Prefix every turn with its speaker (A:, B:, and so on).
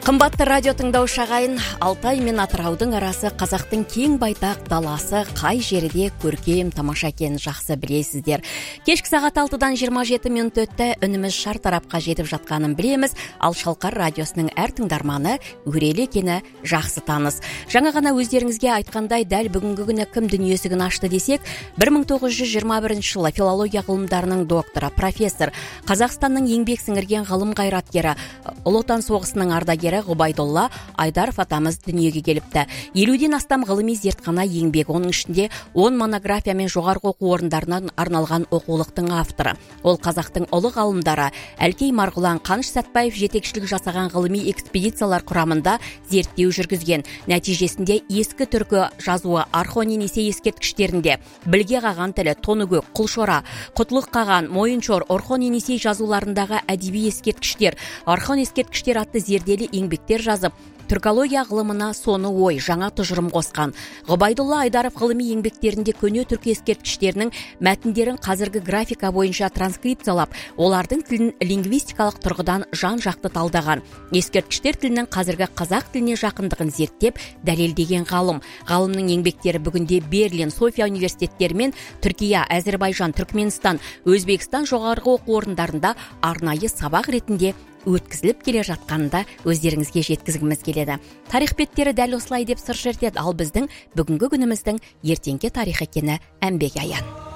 A: Қымбатты радио тыңдаушы ағайын, Алтай мен Атыраудың арасы қазақтың кең байтақ даласы, қай жерде көркем тамаша екенін жақсы білесіздер. Кешкі сағат 6-дан 27 минут өтті, үніміз шартарапқа жетіп жатқанын білеміз, ал Шалқар радиосының әр тыңдарманы өрелі екені жақсы таныс. Жаңа ғана өздеріңізге айтқандай, дәл бүгінгі күні кім дүние есігін ашты десек, 1921 жылы филология ғылымдарының докторы, профессор, Қазақстанның еңбек сіңірген ғылым қайраткері, Ұлы Отан соғысының ардагері Ғұбайдолла Айдаров атамыз дүниеге келіпті. 50-ден астам ғылыми зертхана еңбек, оның ішінде 10 монография мен жоғарғы оқу орындарынан арналған оқулықтың авторы. Ол қазақтың ұлы ғалымдары Әлкей Марғұлан, Қаныш Сәтбаев жетекшілік жасаған ғылыми экспедициялар құрамында зерттеу жүргізген. Нәтижесінде ескі түркі жазуы Орхон-Енисей ескерткіштерінде Білге қаған тілі, Тоныкөк, Құлшора, Құтлық қаған, Мойыншор, Орхон-Енисей жазуларындағы әдеби ескерткіштер, Орхон ескерткіштер атты зерделі еңбектер жазып, түркология ғылымына соны ой, жаңа тұжырым қосқан. Ғұбайдолла Айдаров ғылыми еңбектерінде көне түркі ескерткіштерінің мәтіндерін қазіргі графика бойынша транскрипциялап, олардың тілін лингвистикалық тұрғыдан жан-жақты талдаған. Ескерткіштер тілінің қазіргі қазақ тіліне жақындығын зерттеп, дәлелдеген ғалым. Ғалымның еңбектері бүгінде Берлин, София университеттері мен Түркия, Әзербайжан, Түркменстан, Өзбекстан жоғарғы оқу орындарында арнайы сабақ ретінде өткізіліп келе жатқанында өздеріңізге жеткізгіміз келеді. Тарих беттері дәл осылай деп сыр шертеді, ал біздің бүгінгі күніміздің ертеңге тарих екені әмбеге аян.